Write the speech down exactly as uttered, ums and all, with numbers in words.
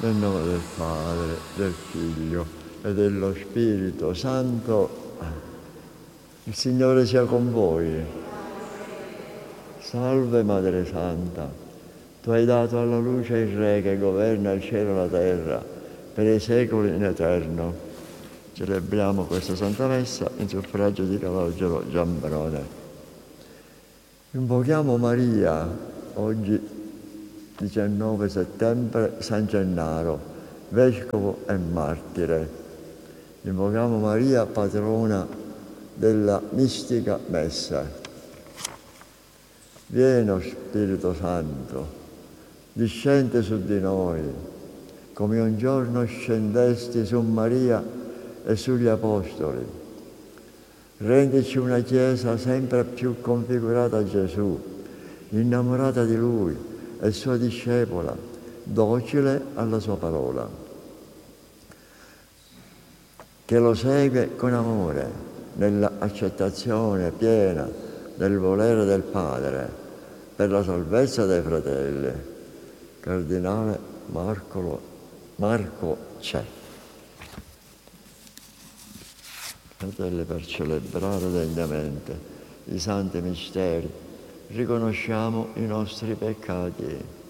Nel nome del Padre, del Figlio e dello Spirito Santo. Il Signore sia con voi. Salve Madre Santa, tu hai dato alla luce il Re che governa il cielo e la terra per i secoli in eterno. Celebriamo questa Santa Messa in suffragio di Calogero Giambrone. Invochiamo Maria, oggi diciannove settembre, San Gennaro, vescovo e martire. Invochiamo Maria, patrona della mistica messa. Vieni, Spirito Santo, discendi su di noi, come un giorno scendesti su Maria e sugli Apostoli. Rendici una Chiesa sempre più configurata a Gesù, innamorata di Lui e sua discepola, docile alla sua parola, che lo segue con amore nell'accettazione piena del volere del Padre per la salvezza dei fratelli. Cardinale Marco, Marco C'è. Fratelli, per celebrare degnamente i santi misteri, riconosciamo i nostri peccati.